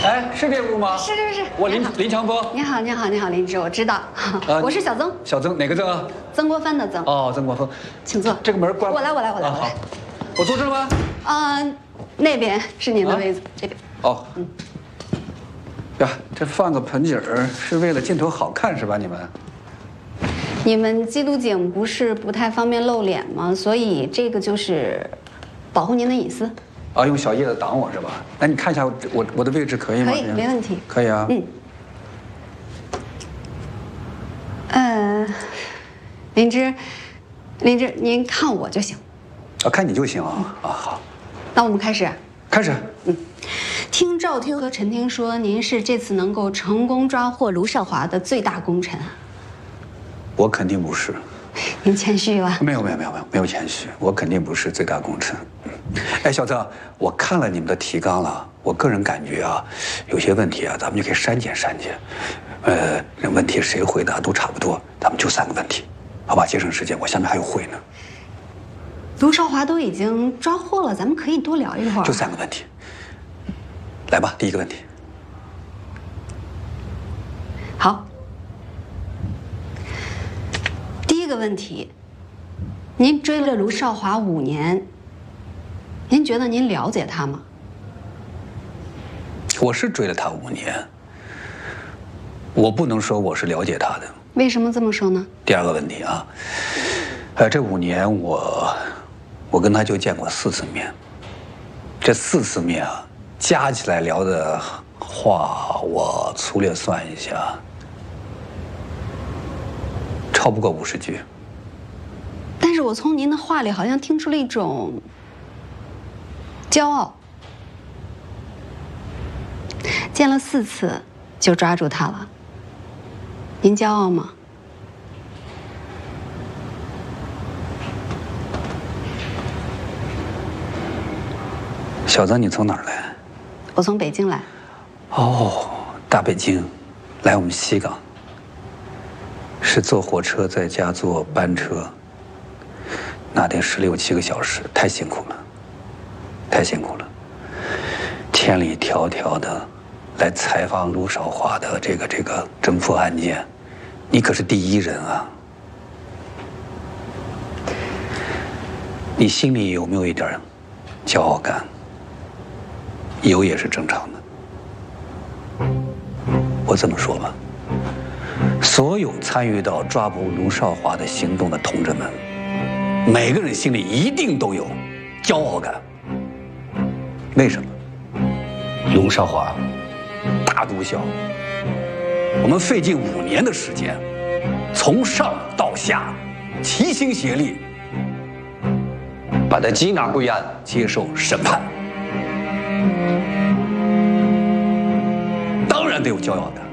哎，是这屋吗？ 是。 我林强波。 你好，林芝，我知道，我是小曾。 小曾哪个曾啊？ 曾国藩的曾。 哦，曾国藩， 请坐。 这个门关。 我来。 好，我坐这儿吗？ 那边是您的位子，这边。 哦。呀，这放个盆景儿是为了镜头好看是吧？ 你们缉毒警不是不太方便露脸吗？所以这个就是保护您的隐私。 啊，用小叶子挡我是吧？那你看一下我的位置可以吗？ 可以，没问题。 可以啊。 林芝，您看我就行。 啊，看你就行啊。好。 那我们开始。 开始。 听赵听和陈听说，您是这次能够成功抓获卢少华的最大功臣。 我肯定不是。 您谦虚了。 没有谦虚，我肯定不是最大功臣。哎，小曾，我看了你们的提纲了，我个人感觉啊，有些问题啊，咱们就可以删减。这问题谁回答都差不多，咱们就3个问题，好吧？节省时间，我下面还有会呢。 卢少华都已经抓获了，咱们可以多聊一会儿。 就3个问题，来吧，第1个问题。 好。第1个问题，您追了卢少华5年，您觉得您了解他吗？ 我是追了他5年，我不能说我是了解他的。 为什么这么说呢？ 第2个问题啊，这5年我跟他就见过4次面，这4次面啊，加起来聊的话，我粗略算一下，超不过50句。 但是我从您的话里好像听出了一种骄傲。见了4次就抓住他了，您骄傲吗？ 小曾，你从哪儿来？ 我从北京来。 哦，大北京，来我们西港。是坐火车再加坐班车，那得16、17个小时，太辛苦了，太辛苦了。千里迢迢的来采访卢少华的这个侦破案件，你可是第1人啊！你心里有没有一点骄傲感？有也是正常的。我这么说吧，所有参与到抓捕卢少华的行动的同志们，每个人心里一定都有骄傲感。为什么？卢少华，大毒枭，我们费尽5年的时间，从上到下，齐心协力，把他缉拿归案，接受审判。当然得有骄傲感。